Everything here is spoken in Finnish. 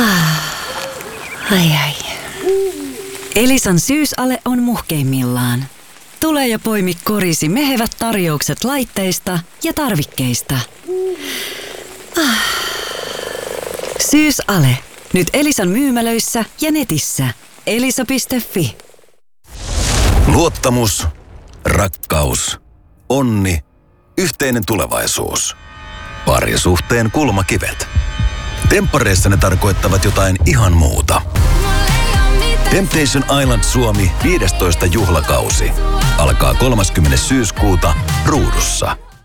Ai ai. Elisan syysale on muhkeimmillaan. Tule ja poimi korisi mehevät tarjoukset laitteista ja tarvikkeista. Syysale. Nyt Elisan myymälöissä ja netissä. Elisa.fi. Luottamus, rakkaus, onni, yhteinen tulevaisuus. Parisuhteen kulmakivet. Temppareissa ne tarkoittavat jotain ihan muuta. Temptation Island Suomi 15. juhlakausi alkaa 30. syyskuuta Ruudussa.